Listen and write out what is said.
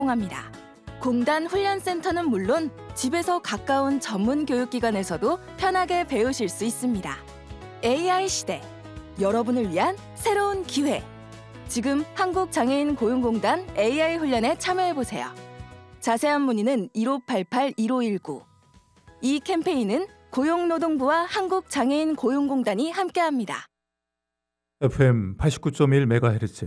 합니다. 공단 훈련센터는 물론 집에서 가까운 전문 교육기관에서도 편하게 배우실 수 있습니다. AI 시대, 여러분을 위한 새로운 기회. 지금 한국장애인고용공단 AI 훈련에 참여해보세요. 자세한 문의는 1588-1519. 이 캠페인은 고용노동부와 한국장애인고용공단이 함께합니다. FM 89.1MHz